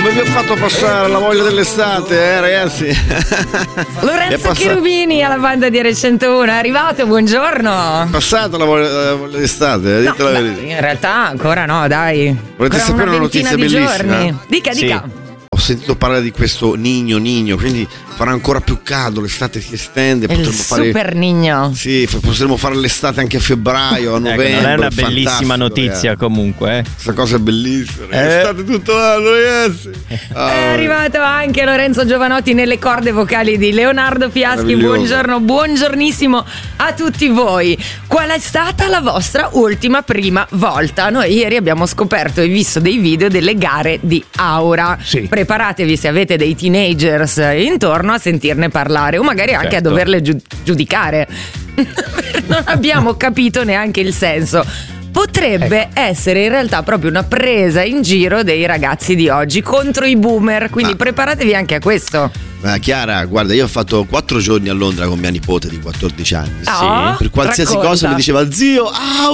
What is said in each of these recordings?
come vi ho fatto passare la voglia dell'estate, ragazzi? Lorenzo Cherubini alla banda di R101 è arrivato, buongiorno. Passata la voglia d'estate, dite la verità. In realtà ancora no, dai. Volete sapere una notizia bellissima? Dica. Ho sentito parlare di questo Niño, quindi farà ancora più caldo, l'estate si estende. Il super Niño. Sì, potremmo fare l'estate anche a febbraio, a novembre. Non è una bellissima notizia comunque. Questa cosa è bellissima. L'estate tutto l'anno, ragazzi. È arrivato anche Lorenzo Giovanotti nelle corde vocali di Leonardo Fiaschi. Buongiorno, buongiornissimo a tutti voi. Qual è stata la vostra ultima prima volta? Noi ieri abbiamo scoperto e visto dei video delle gare di Aura. Sì. Preparatevi, se avete dei teenagers intorno, a sentirne parlare o magari anche a doverle giudicare. Non abbiamo capito neanche il senso. Potrebbe essere in realtà proprio una presa in giro dei ragazzi di oggi contro i boomer, quindi preparatevi anche a questo. Chiara, guarda, io ho fatto 4 giorni a Londra con mia nipote di 14 anni. Sì. Per qualsiasi cosa mi diceva: zio,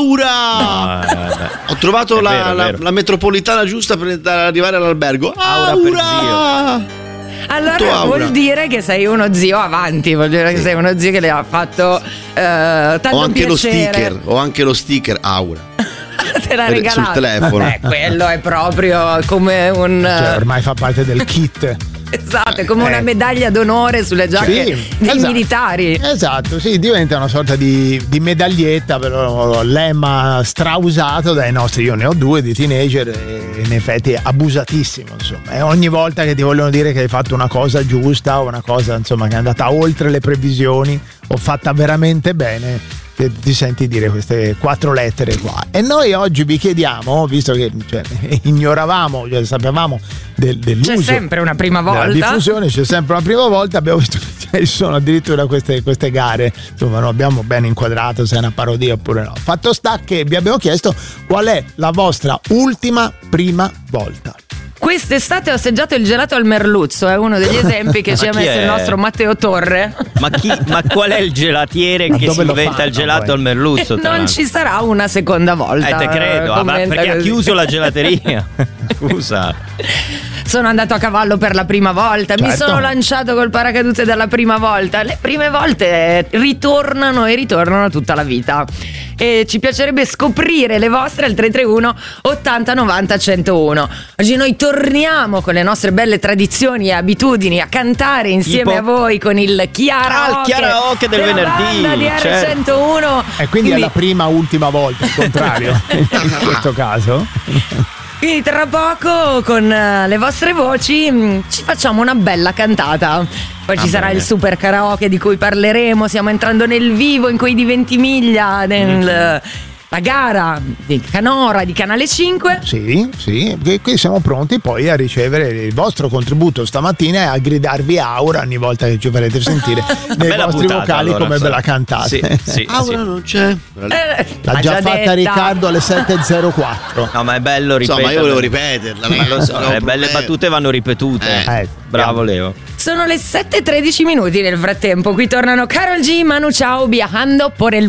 Aura! Ho trovato la metropolitana giusta per arrivare all'albergo. Aura per zio. Allora vuol dire che sei uno zio avanti, vuol dire che sei uno zio che le ha fatto tanto ho anche piacere. Ho anche lo sticker Aura. Te l'ha regalato sul telefono. Quello è proprio come un ormai fa parte del kit. Esatto, è come una medaglia d'onore sulle giacche dei militari. Esatto, sì, diventa una sorta di medaglietta, però lemma strausato dai nostri, io ne ho 2 di teenager e in effetti è abusatissimo, insomma. E ogni volta che ti vogliono dire che hai fatto una cosa giusta o una cosa, insomma, che è andata oltre le previsioni o fatta veramente bene, ti senti dire queste 4 lettere qua. E noi oggi vi chiediamo, visto che ignoravamo, sapevamo dell'uso, c'è sempre una prima volta, della diffusione, c'è sempre una prima volta, abbiamo visto che ci sono addirittura queste gare, insomma non abbiamo ben inquadrato se è una parodia oppure no. Fatto sta che vi abbiamo chiesto qual è la vostra ultima prima volta. Quest'estate ho assaggiato il gelato al merluzzo, è uno degli esempi che ci ha messo il nostro Matteo Torre. Ma qual è il gelatiere che si inventa il gelato al merluzzo? Non ci sarà una seconda volta. Te credo, perché ha chiuso la gelateria. Scusa. Sono andato a cavallo per la prima volta, mi sono lanciato col paracadute dalla prima volta. Le prime volte ritornano e ritornano tutta la vita. E ci piacerebbe scoprire le vostre al 331 80 90 101. Oggi noi torniamo con le nostre belle tradizioni e abitudini a cantare insieme a voi con il Chiaraoke del venerdì di R101. E quindi è la prima ultima volta, il contrario in questo caso. Quindi tra poco con le vostre voci ci facciamo una bella cantata. Poi ci sarà il super karaoke di cui parleremo. Stiamo entrando nel vivo in quei di Ventimiglia, la gara di Canora di Canale 5. Sì, qui siamo pronti poi a ricevere il vostro contributo stamattina e a gridarvi Aura ogni volta che ci farete sentire nei vostri vocali, allora, come ve la cantate. Sì, Aura non c'è. L'ha già fatta detta Riccardo alle 7.04. No, ma è bello ripetere. Ma io volevo ripeterla. Lo so, le belle battute vanno ripetute. Bravo Leo. Sono le 7:13 nel frattempo. Qui tornano Karol G, Manu Chao, viajando por el